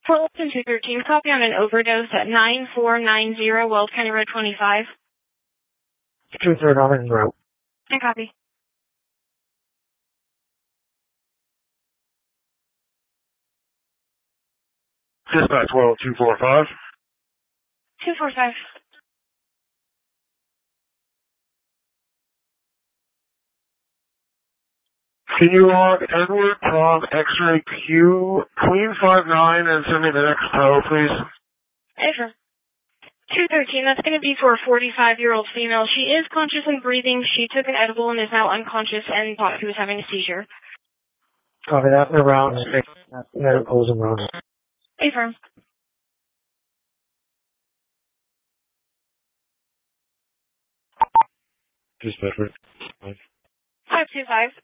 Fort Lipton 213, copy on an overdose at 9490 Wells County Road 25. 2-3, I'm in route. And copy. Dispatch 245. 245. Can you log Edward Tom X-ray Q Queen 59 and send me the next tow, please? Hey, sir. 213, that's going to be for a 45-year-old female. She is conscious and breathing. She took an edible and is now unconscious and thought she was having a seizure. Copy that. We're around. Medicals and round. Hey, firm. Dispatch 525.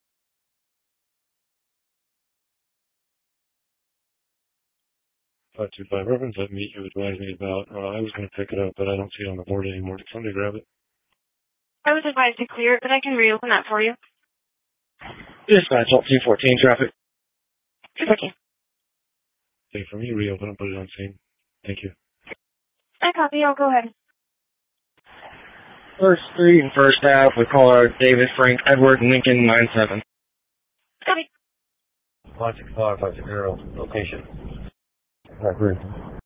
525. Reverend, let me, you advised me about, I was going to pick it up, but I don't see it on the board anymore. Did somebody grab it? I was advised to clear it, but I can reopen that for you. Dispatch 214 traffic. 214. Take for me, reopen it, put it on scene. Thank you. I copy. I'll go ahead. First Street and First Ave with caller David Frank Edward Lincoln 97. Copy. 565, 560, location. I agree.